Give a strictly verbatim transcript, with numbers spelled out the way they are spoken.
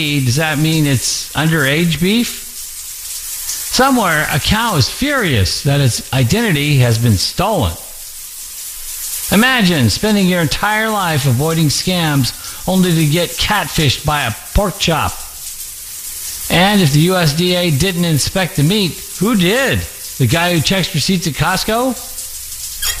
Does that mean it's underage beef? Somewhere, a cow is furious that its identity has been stolen. Imagine spending your entire life avoiding scams only to get catfished by a pork chop. And if the U S D A didn't inspect the meat, who did? The guy who checks receipts at Costco?